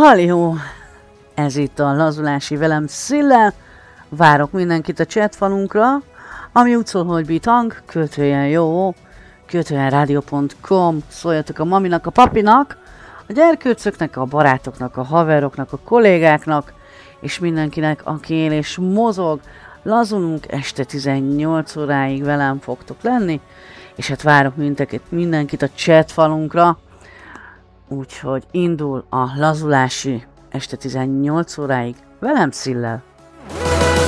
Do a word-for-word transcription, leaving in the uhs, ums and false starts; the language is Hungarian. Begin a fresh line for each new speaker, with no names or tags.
Halljó! Ez itt a Lazulási velem Szillel. Várok mindenkit a chatfalunkra, ami úgy szól, hogy bitang, kötőjen jó, kötőjen rádió pont com, szóljatok a maminak, a papinak, a gyerkőcöknek, a barátoknak, a haveroknak, a kollégáknak, és mindenkinek, aki él és mozog. Lazulunk, este tizennyolc óráig velem fogtok lenni, és hát várok mindenkit, mindenkit a chatfalunkra. Úgyhogy indul a Lazulási este tizennyolc óráig velem Szillel.